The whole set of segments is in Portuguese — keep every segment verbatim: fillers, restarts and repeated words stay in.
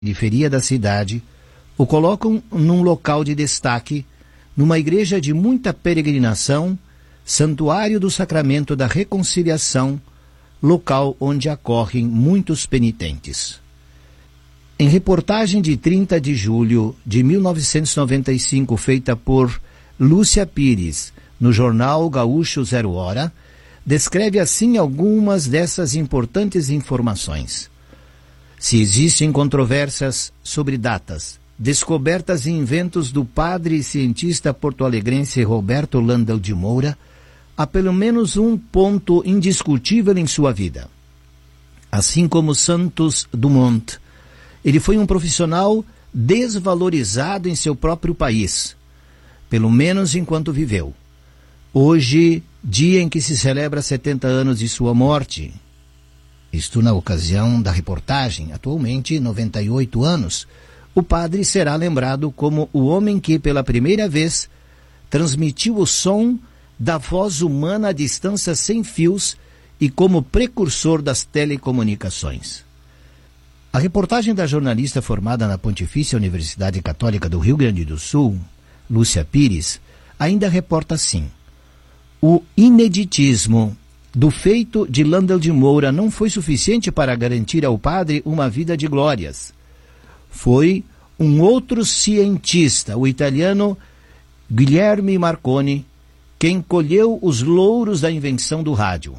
periferia da cidade, o colocam num local de destaque, numa igreja de muita peregrinação, Santuário do Sacramento da Reconciliação, local onde acorrem muitos penitentes. Em reportagem de trinta de julho de mil novecentos e noventa e cinco, feita por Lúcia Pires, no jornal Gaúcho Zero Hora, descreve assim algumas dessas importantes informações. Se existem controvérsias sobre datas, descobertas e inventos do padre e cientista porto-alegrense Roberto Landel de Moura, há pelo menos um ponto indiscutível em sua vida. Assim como Santos Dumont, ele foi um profissional desvalorizado em seu próprio país, pelo menos enquanto viveu. Hoje, dia em que se celebra setenta anos de sua morte, isto na ocasião da reportagem, atualmente noventa e oito anos, o padre será lembrado como o homem que, pela primeira vez, transmitiu o som da voz humana à distância sem fios e como precursor das telecomunicações. A reportagem da jornalista formada na Pontifícia Universidade Católica do Rio Grande do Sul, Lúcia Pires, ainda reporta assim: o ineditismo do feito de Landel de Moura não foi suficiente para garantir ao padre uma vida de glórias. Foi um outro cientista, o italiano Guilherme Marconi, quem colheu os louros da invenção do rádio.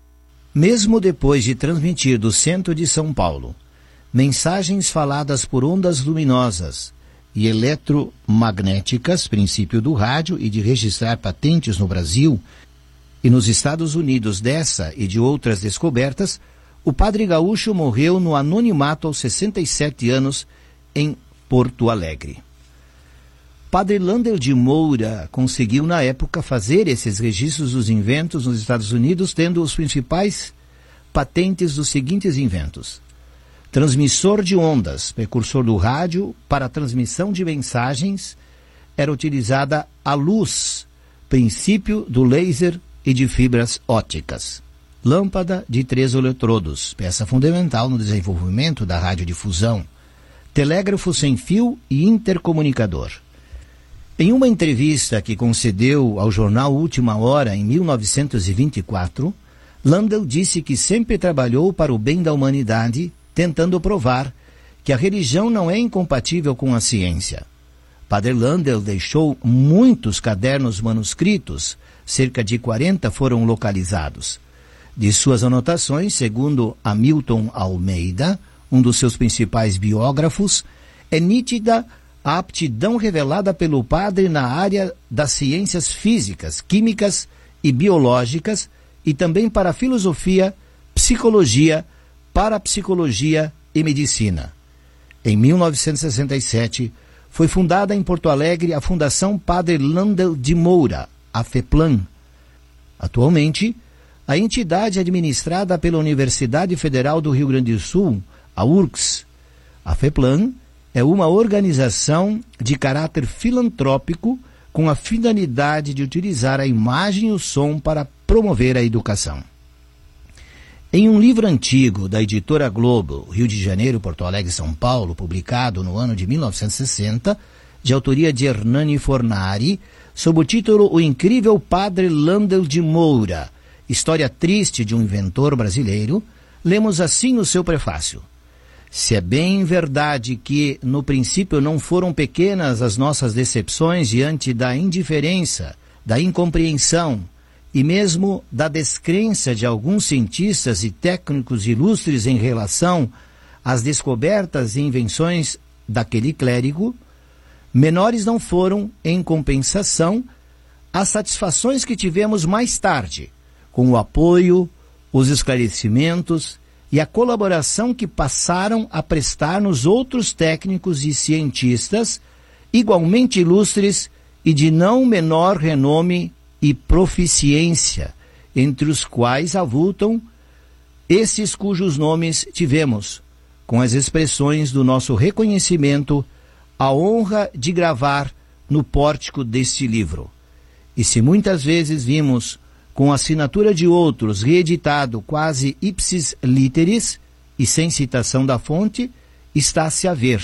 Mesmo depois de transmitir do centro de São Paulo mensagens faladas por ondas luminosas e eletromagnéticas, princípio do rádio, e de registrar patentes no Brasil e nos Estados Unidos dessa e de outras descobertas, o padre gaúcho morreu no anonimato aos sessenta e sete anos em Porto Alegre. Padre Landel de Moura conseguiu na época fazer esses registros dos inventos nos Estados Unidos, tendo os principais patentes dos seguintes inventos: transmissor de ondas, precursor do rádio. Para a transmissão de mensagens era utilizada a luz, princípio do laser e de fibras ópticas. Lâmpada de três eletrodos, peça fundamental no desenvolvimento da radiodifusão. Telégrafo sem fio e intercomunicador. Em uma entrevista que concedeu ao jornal Última Hora em mil novecentos e vinte e quatro, Landel disse que sempre trabalhou para o bem da humanidade, tentando provar que a religião não é incompatível com a ciência. Padre Landel deixou muitos cadernos manuscritos, cerca de quarenta foram localizados. De suas anotações, segundo Hamilton Almeida, um dos seus principais biógrafos, é nítida a aptidão revelada pelo padre na área das ciências físicas, químicas e biológicas, e também para a filosofia, psicologia, parapsicologia e medicina. Em mil novecentos e sessenta e sete, foi fundada em Porto Alegre a Fundação Padre Landel de Moura, a FEPLAN. Atualmente, a entidade é administrada pela Universidade Federal do Rio Grande do Sul, a U R C S. A FEPLAN é uma organização de caráter filantrópico com a finalidade de utilizar a imagem e o som para promover a educação. Em um livro antigo da editora Globo, Rio de Janeiro, Porto Alegre e São Paulo, publicado no ano de mil novecentos e sessenta, de autoria de Hernani Fornari, sob o título O Incrível Padre Landel de Moura, história triste de um inventor brasileiro, lemos assim o seu prefácio: se é bem verdade que, no princípio, não foram pequenas as nossas decepções diante da indiferença, da incompreensão e mesmo da descrença de alguns cientistas e técnicos ilustres em relação às descobertas e invenções daquele clérigo, menores não foram, em compensação, as satisfações que tivemos mais tarde, com o apoio, os esclarecimentos e a colaboração que passaram a prestar-nos outros técnicos e cientistas, igualmente ilustres e de não menor renome e proficiência, entre os quais avultam esses cujos nomes tivemos, com as expressões do nosso reconhecimento, a honra de gravar no pórtico deste livro. E se muitas vezes vimos, com a assinatura de outros, reeditado quase ipsis literis e sem citação da fonte, está-se a ver.